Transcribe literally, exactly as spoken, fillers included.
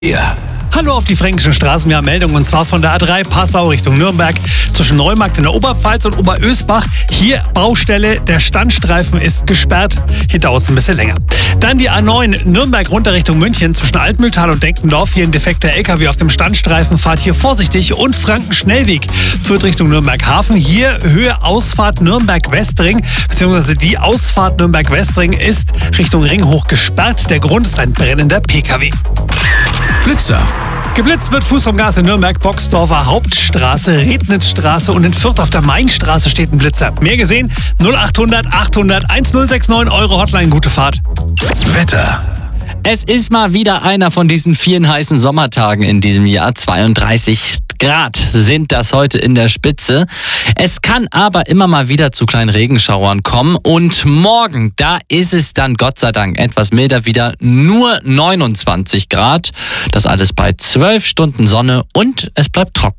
Ja. Hallo auf die fränkischen Straßen, wir haben Meldungen und zwar von der A drei Passau Richtung Nürnberg zwischen Neumarkt in der Oberpfalz und Oberösbach. Hier Baustelle, der Standstreifen ist gesperrt, hier dauert es ein bisschen länger. Dann die A neun Nürnberg runter Richtung München zwischen Altmühltal und Denkendorf. Hier ein defekter L K W auf dem Standstreifen, fahrt hier vorsichtig. Und Frankenschnellweg führt Richtung Nürnberg Hafen. Hier Höhe Ausfahrt Nürnberg-Westring, beziehungsweise die Ausfahrt Nürnberg-Westring ist Richtung Ring hoch gesperrt. Der Grund ist ein brennender P K W. Blitzer. Geblitzt wird Fuß vom Gas in Nürnberg, Boxdorfer Hauptstraße, Rednitzstraße und in Fürth auf der Mainstraße steht ein Blitzer. Mehr gesehen? null achthundert achthundert1069 Euro Hotline, gute Fahrt. Wetter. Es ist mal wieder einer von diesen vielen heißen Sommertagen in diesem Jahr. zweiunddreißig Grad sind das heute in der Spitze. Es kann aber immer mal wieder zu kleinen Regenschauern kommen. Und morgen, da ist es dann Gott sei Dank etwas milder wieder, nur neunundzwanzig Grad. Das alles bei zwölf Stunden Sonne und es bleibt trocken.